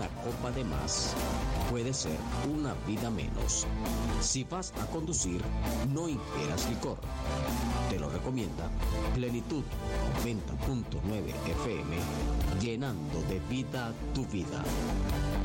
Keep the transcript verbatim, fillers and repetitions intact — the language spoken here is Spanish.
una copa de más puede ser una vida menos. Si vas a conducir, no ingieras licor. Te lo recomienda Plenitud noventa punto nueve F M, llenando de vida tu vida.